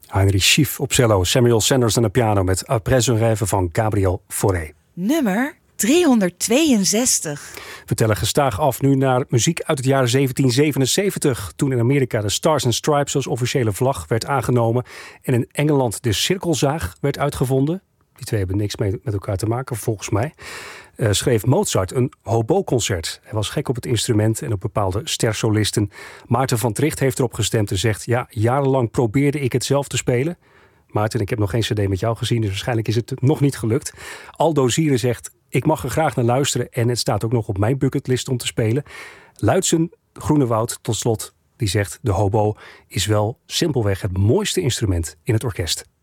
Heinrich Schief op cello, Samuel Sanders aan de piano met Après un rêve van Gabriel Fauré. Nummer 362. We tellen gestaag af nu naar muziek uit het jaar 1777. Toen in Amerika de Stars and Stripes als officiële vlag werd aangenomen. En in Engeland de cirkelzaag werd uitgevonden. Die twee hebben niks mee met elkaar te maken, volgens mij. Schreef Mozart een hobo-concert. Hij was gek op het instrument en op bepaalde stersolisten. Maarten van Tricht heeft erop gestemd en zegt... ja, jarenlang probeerde ik het zelf te spelen. Maarten, ik heb nog geen cd met jou gezien... dus waarschijnlijk is het nog niet gelukt. Aldo Zieren zegt... ik mag er graag naar luisteren... en het staat ook nog op mijn bucketlist om te spelen. Luitsen Groenewoud, tot slot, die zegt... de hobo is wel simpelweg het mooiste instrument in het orkest.